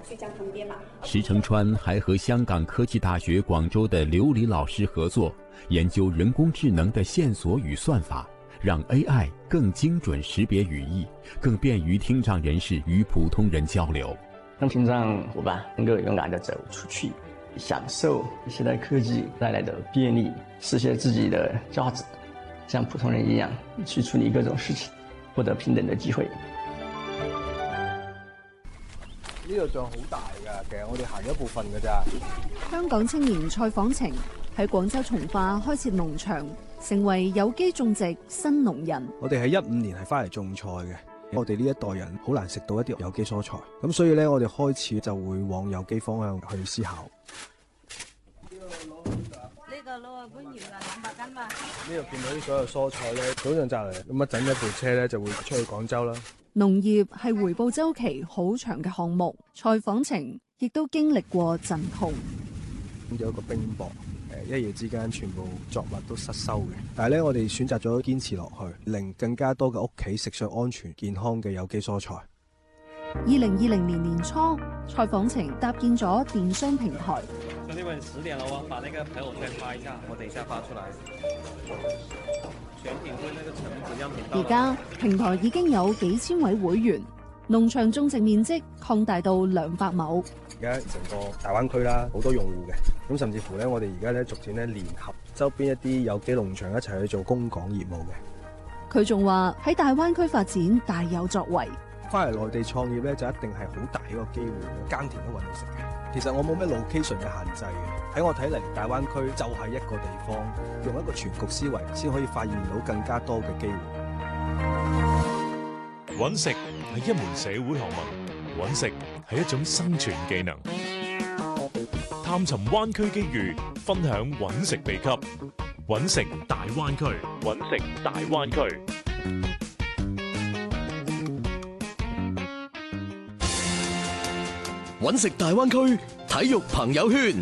石成川还和香港科技大学广州的刘黎老师合作，研究人工智能的线索与算法，让 AI 更精准识别语义，更便于听障人士与普通人交流， 让听障伙伴能够勇敢地走出去，享受现代科技带来的便利，实现自己的价值，像普通人一样去处理各种事情，获得平等的機會。 呢度仲好大㗎，其實我哋行咗一部分㗎咋。 香港青年蔡訪程喺廣州從化開設農場，成為有機種植新農人。 我哋喺15年係翻嚟種菜嘅，我哋呢一代人好難食到一啲有機蔬菜，咁所以咧我哋開始就會往有機方向去思考。 呢個攞本葉啊，200斤嘛。 呢度見到啲所有蔬菜咧，早上摘嚟，咁一陣一部車咧就會出去廣州啦。 農業係回報週期好長嘅項目，蔡訪程亦都經歷過陣痛。 有一個冰雹，一夜之間全部作物都失收嘅。但係咧，我哋選擇咗堅持落去，令更加多嘅屋企食上安全健康嘅有機蔬菜。 2020年年初，蔡訪程搭建咗電商平台。 兄弟們10點了哦，把那個朋友圈發一下，我等一下發出來。 而家平台已經有幾千位會員，農場種植面積擴大到200畝。 而家成個大灣區啦，好多用戶嘅，咁甚至乎咧，我哋而家咧逐漸咧聯合周邊一啲有機農場一齊去做供港業務嘅。 佢仲話喺大灣區發展大有作為。 翻嚟內地創業咧，就一定係好大一個機會，耕田都搵到食嘅。其實我冇咩 location 嘅限制嘅，喺我睇嚟，大灣區就係一個地方，用一個全局思維，先可以發現到更加多嘅機會。 搵食係一門社會學問，搵食係一種生存技能。探尋灣區機遇，分享搵食秘笈，搵食大灣區，搵食大灣區。 搵食大灣區體育朋友圈。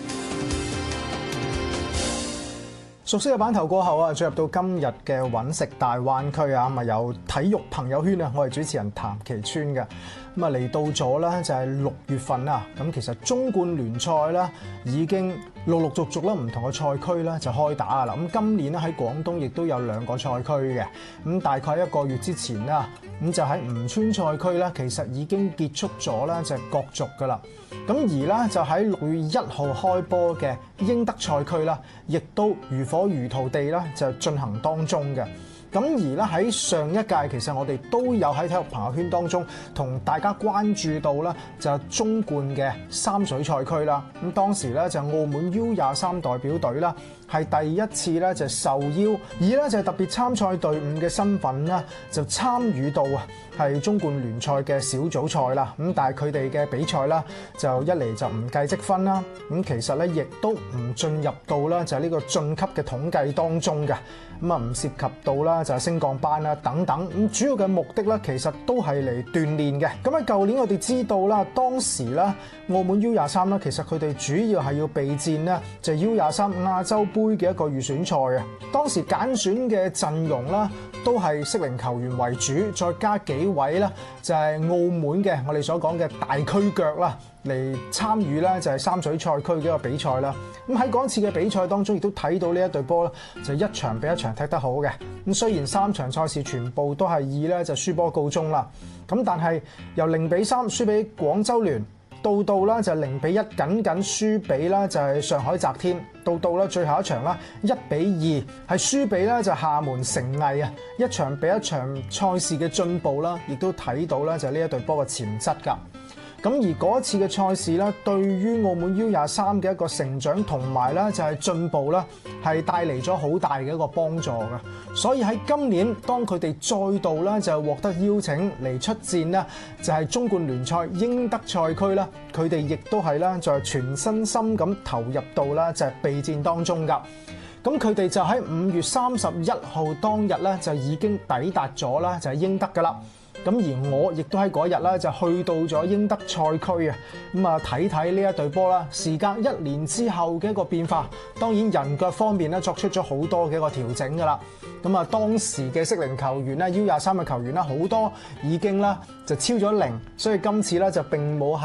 熟悉嘅版頭過後啊，進入到今日嘅搵食大灣區啊，咁啊有體育朋友圈啊，我係主持人譚其川嘅。咁啊嚟到咗啦，就係6月份啦。咁其實中冠聯賽啦已經陸陸續續啦，唔同嘅賽區啦就開打啦。咁今年咧喺廣東亦都有2個賽區嘅。咁大概1個月之前啦，咁就喺吳川賽區咧，其實已經結束咗啦，就係角逐噶啦。咁而咧就喺6月1號開波嘅英德賽區啦，亦都如火如荼地啦就進行當中嘅。咁而咧喺上一屆，其實我哋都有喺體育朋友圈當中同大家關注到啦，就中冠嘅三水賽區啦。咁當時咧就澳門 U23代表隊啦，係第一次咧就受邀，以咧就特別參賽隊伍嘅身份啦，就參與到啊係中冠聯賽嘅小組賽啦。咁但係佢哋嘅比賽啦，就一嚟就唔計積分啦。咁其實咧亦都唔進入到啦就係呢個晉級嘅統計當中嘅。咁啊唔涉及到啦就係升降班啦等等。咁主要嘅目的咧其實都係嚟鍛鍊嘅。咁喺舊年我哋知道啦，當時咧澳門 U23啦，其實佢哋主要係要備戰呢就 U23亞洲杯嘅一個預選賽啊。當時揀選嘅陣容啦，都係適齡球員為主，再加幾位啦，就係澳門嘅我哋所講嘅大區腳啦，嚟參與啦，就係三水賽區嘅一個比賽啦。咁喺嗰次嘅比賽當中，亦都睇到呢一隊波咧，就一場比一場踢得好嘅。咁雖然3場賽事全部都係以咧就輸波告終啦，咁但係由0-3輸俾廣州聯，到啦就0-1僅僅輸俾啦就係上海澤天，到啦最後一場啦1-2係輸俾啦就廈門誠毅啊，一場比一場賽事嘅進步啦，亦都睇到啦就呢一隊波嘅潛質㗎。咁而嗰一次嘅賽事咧，對於澳門 U23嘅一個成長同埋咧就係進步啦，係帶嚟咗好大嘅一個幫助嘅。所以喺今年，當佢哋再度咧就獲得邀請嚟出戰啦，就係中冠聯賽英德賽區啦，佢哋亦都係啦，就係全身心咁投入到啦，就係備戰當中㗎。咁佢哋就喺5月31號當日咧，就已經抵達咗啦，就係英德㗎啦。咁而我亦都喺嗰日咧就去到咗英德賽區啊，咁啊睇睇呢一隊波啦。時隔1年之後嘅一個變化，當然人腳方面咧作出咗好多嘅一個調整㗎啦。咁啊當時嘅適齡球員咧 U23嘅球員咧好多已經啦就超咗齡，所以今次咧就並冇